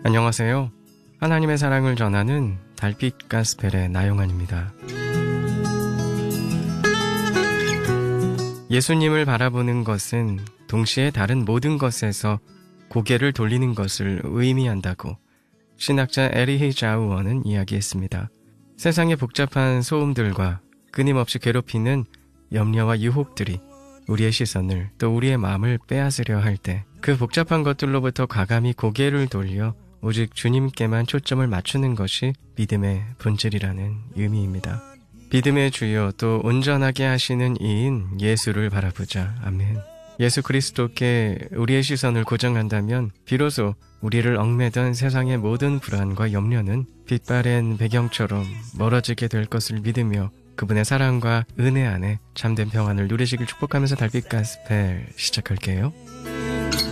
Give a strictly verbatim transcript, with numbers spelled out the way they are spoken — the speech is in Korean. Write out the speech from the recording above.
안녕하세요. 하나님의 사랑을 전하는 달빛 가스펠의 나용환입니다. 예수님을 바라보는 것은 동시에 다른 모든 것에서 고개를 돌리는 것을 의미한다고 신학자 에리히 자우어는 이야기했습니다. 세상의 복잡한 소음들과 끊임없이 괴롭히는 염려와 유혹들이 우리의 시선을 또 우리의 마음을 빼앗으려 할 때 그 복잡한 것들로부터 과감히 고개를 돌려 오직 주님께만 초점을 맞추는 것이 믿음의 본질이라는 의미입니다. 믿음의 주요 또 온전하게 하시는 이인 예수를 바라보자. 아멘. 예수 그리스도께 우리의 시선을 고정한다면 비로소 우리를 얽매던 세상의 모든 불안과 염려는 빛바랜 배경처럼 멀어지게 될 것을 믿으며 그분의 사랑과 은혜 안에 참된 평안을 누리시길 축복하면서 달빛 가스펠 시작할게요.